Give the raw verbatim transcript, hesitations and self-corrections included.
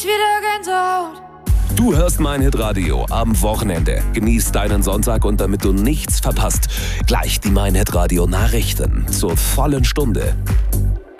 wieder Gänsehaut. Du hörst mein Hitradio am Wochenende. Genieß deinen Sonntag und damit du nichts verpasst, gleich die mein Hitradio Nachrichten zur vollen Stunde.